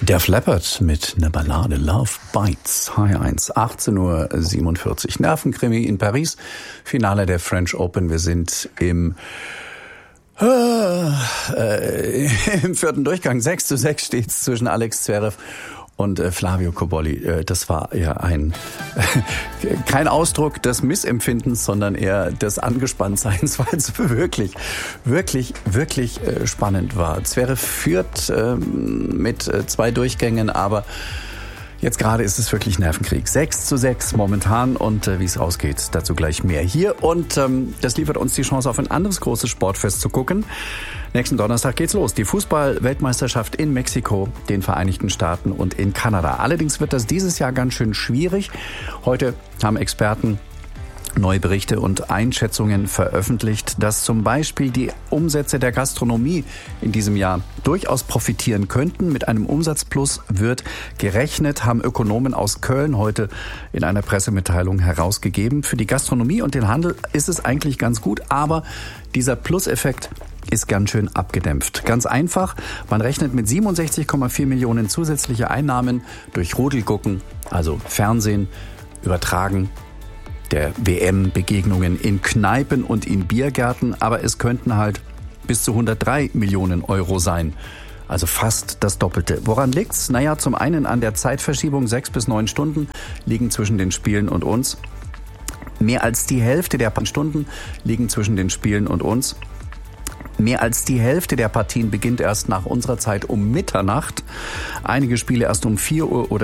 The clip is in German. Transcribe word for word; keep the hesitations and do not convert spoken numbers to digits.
Def Leppard mit einer Ballade Love Bites. H eins, achtzehn Uhr siebenundvierzig. Nervenkrimi in Paris. Finale der French Open. Wir sind im äh, äh, im vierten Durchgang. sechs zu sechs steht's zwischen Alex Zverev und äh, Flavio Cobolli. Äh, das war ja ein äh, kein Ausdruck des Missempfindens, sondern eher des Angespanntseins, weil es wirklich, wirklich, wirklich äh, spannend war. Zverev führt äh, mit äh, zwei Durchgängen, aber jetzt gerade ist es wirklich Nervenkrieg. sechs zu sechs momentan und äh, wie es ausgeht, dazu gleich mehr hier. Und ähm, das liefert uns die Chance, auf ein anderes großes Sportfest zu gucken. Nächsten Donnerstag geht's los. Die Fußball-Weltmeisterschaft in Mexiko, den Vereinigten Staaten und in Kanada. Allerdings wird das dieses Jahr ganz schön schwierig. Heute haben Experten neue Berichte und Einschätzungen veröffentlicht, dass zum Beispiel die Umsätze der Gastronomie in diesem Jahr durchaus profitieren könnten. Mit einem Umsatzplus wird gerechnet, haben Ökonomen aus Köln heute in einer Pressemitteilung herausgegeben. Für die Gastronomie und den Handel ist es eigentlich ganz gut, aber dieser Pluseffekt ist ganz schön abgedämpft. Ganz einfach, man rechnet mit siebenundsechzig Komma vier Millionen zusätzliche Einnahmen durch Rudelgucken, also Fernsehen, Übertragen der W M-Begegnungen in Kneipen und in Biergärten, aber es könnten halt bis zu hundertdrei Millionen Euro sein. Also fast das Doppelte. Woran liegt's? Naja, zum einen an der Zeitverschiebung. Sechs bis neun Stunden liegen zwischen den Spielen und uns. Mehr als die Hälfte der Stunden liegen zwischen den Spielen und uns. Mehr als die Hälfte der Partien beginnt erst nach unserer Zeit um Mitternacht. Einige Spiele erst um vier Uhr oder